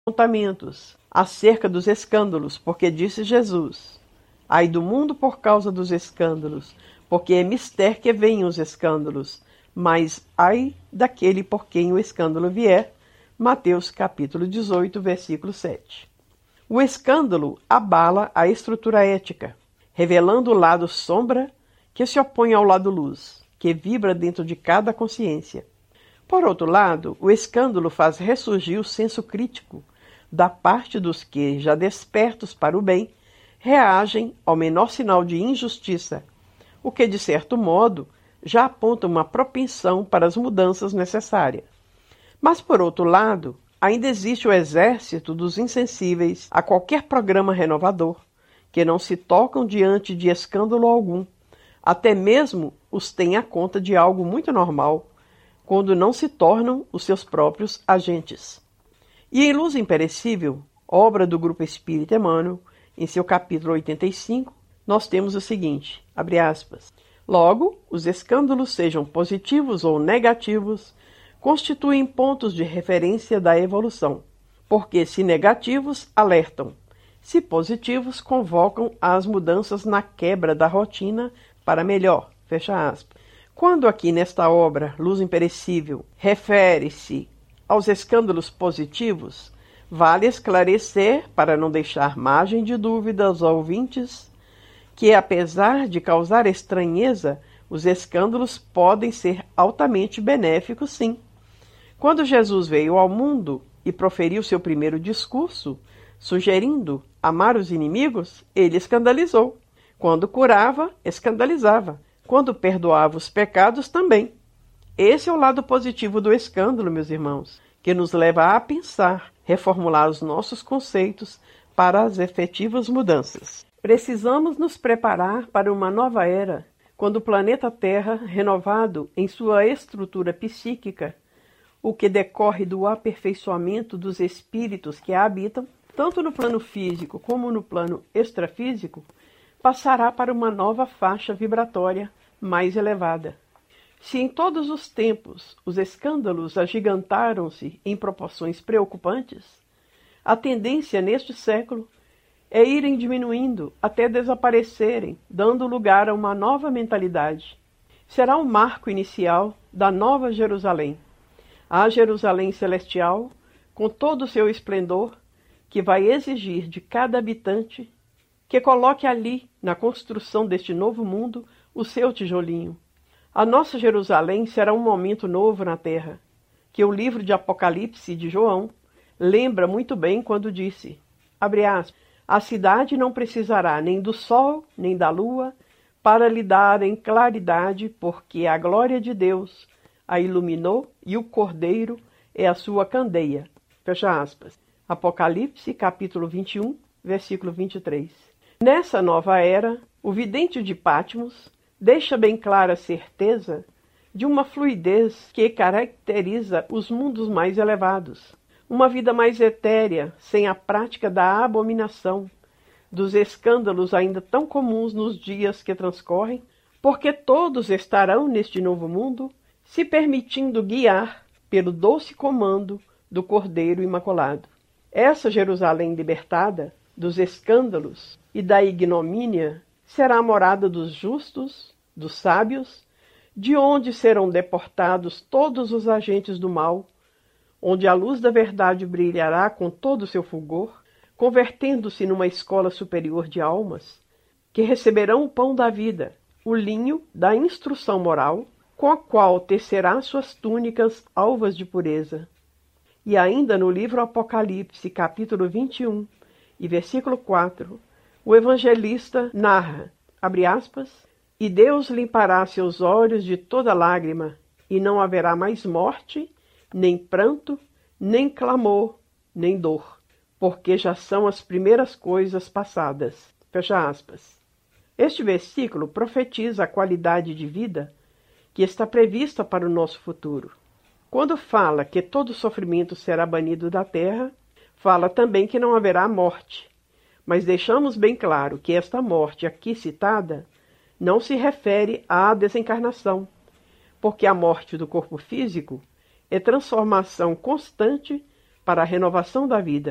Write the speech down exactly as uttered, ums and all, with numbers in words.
apontamentos acerca dos escândalos, porque disse Jesus: ai do mundo por causa dos escândalos, porque é mister que venham os escândalos, mas ai daquele por quem o escândalo vier. Mateus capítulo dezoito, versículo sete. O escândalo abala a estrutura ética, revelando o lado sombra que se opõe ao lado luz, que vibra dentro de cada consciência. Por outro lado, o escândalo faz ressurgir o senso crítico da parte dos que, já despertos para o bem, reagem ao menor sinal de injustiça, o que, de certo modo, já aponta uma propensão para as mudanças necessárias. Mas, por outro lado, ainda existe o exército dos insensíveis a qualquer programa renovador, que não se tocam diante de escândalo algum, até mesmo os têm à conta de algo muito normal, quando não se tornam os seus próprios agentes. E em Luz Imperecível, obra do Grupo Espírita Emmanuel, em seu capítulo oitenta e cinco, nós temos o seguinte, abre aspas, logo, os escândalos, sejam positivos ou negativos, constituem pontos de referência da evolução, porque, se negativos, alertam, se positivos, convocam as mudanças na quebra da rotina para melhor, fecha aspas. Quando aqui nesta obra, Luz Imperecível, refere-se aos escândalos positivos, vale esclarecer, para não deixar margem de dúvida aos ouvintes, que, apesar de causar estranheza, os escândalos podem ser altamente benéficos, sim. Quando Jesus veio ao mundo e proferiu seu primeiro discurso, sugerindo amar os inimigos, ele escandalizou. Quando curava, escandalizava. Quando perdoava os pecados, também. Esse é o lado positivo do escândalo, meus irmãos, que nos leva a pensar, reformular os nossos conceitos para as efetivas mudanças. Precisamos nos preparar para uma nova era, quando o planeta Terra, renovado em sua estrutura psíquica, o que decorre do aperfeiçoamento dos espíritos que a habitam, tanto no plano físico como no plano extrafísico, passará para uma nova faixa vibratória mais elevada. Se em todos os tempos os escândalos agigantaram-se em proporções preocupantes, a tendência neste século é irem diminuindo até desaparecerem, dando lugar a uma nova mentalidade. Será o marco inicial da Nova Jerusalém, a Jerusalém celestial, com todo o seu esplendor, que vai exigir de cada habitante que coloque ali, na construção deste novo mundo, o seu tijolinho. A nossa Jerusalém será um momento novo na Terra, que o livro de Apocalipse de João lembra muito bem quando disse, abre aspas, a cidade não precisará nem do sol, nem da lua, para lhe darem claridade, porque a glória de Deus a iluminou e o Cordeiro é a sua candeia. Fecha aspas. Apocalipse, capítulo vinte e um, versículo vinte e três. Nessa nova era, o vidente de Patmos deixa bem clara a certeza de uma fluidez que caracteriza os mundos mais elevados. Uma vida mais etérea, sem a prática da abominação, dos escândalos ainda tão comuns nos dias que transcorrem, porque todos estarão neste novo mundo se permitindo guiar pelo doce comando do Cordeiro Imaculado. Essa Jerusalém libertada dos escândalos e da ignomínia será a morada dos justos, dos sábios, de onde serão deportados todos os agentes do mal, onde a luz da verdade brilhará com todo o seu fulgor, convertendo-se numa escola superior de almas, que receberão o pão da vida, o linho da instrução moral, com a qual tecerá suas túnicas alvas de pureza. E ainda no livro Apocalipse, capítulo vinte e um, e versículo quatro, o evangelista narra, abre aspas, e Deus limpará seus olhos de toda lágrima, e não haverá mais morte, nem pranto, nem clamor, nem dor, porque já são as primeiras coisas passadas. Fecha aspas. Este versículo profetiza a qualidade de vida que está prevista para o nosso futuro. Quando fala que todo sofrimento será banido da terra, fala também que não haverá morte, mas deixamos bem claro que esta morte aqui citada não se refere à desencarnação, porque a morte do corpo físico é transformação constante para a renovação da vida.